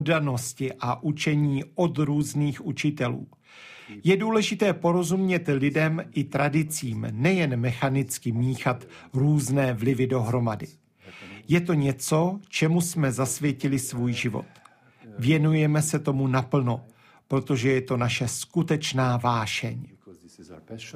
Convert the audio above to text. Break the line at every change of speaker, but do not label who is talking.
oddanosti a učení od různých učitelů. Je důležité porozumět lidem i tradicím, nejen mechanicky míchat různé vlivy dohromady. Je to něco, čemu jsme zasvětili svůj život. Věnujeme se tomu naplno, protože je to naše skutečná vášeň.